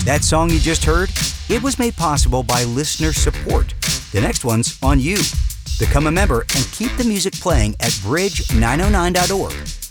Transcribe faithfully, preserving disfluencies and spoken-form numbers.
That song you just heard? It was made possible by listener support. The next one's on you. Become a member and keep the music playing at bridge nine oh nine dot org.